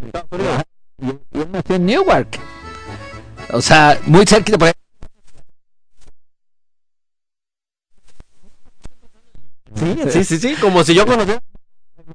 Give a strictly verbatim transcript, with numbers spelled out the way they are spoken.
Y él nació en Newark. O sea, muy cerquita por ahí. Sí, sí, sí, sí, como si yo conociera.